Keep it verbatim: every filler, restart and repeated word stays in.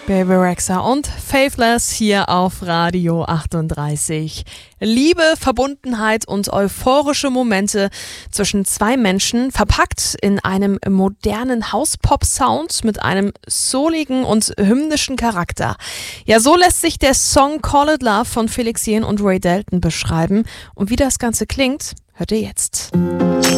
Bebe Rexha und Faithless hier auf Radio achtunddreißig. Liebe, Verbundenheit und euphorische Momente zwischen zwei Menschen, verpackt in einem modernen House-Pop-Sound mit einem souligen und hymnischen Charakter. Ja, so lässt sich der Song Call It Love von Felix Jähn und Ray Dalton beschreiben. Und wie das Ganze klingt, hört ihr jetzt.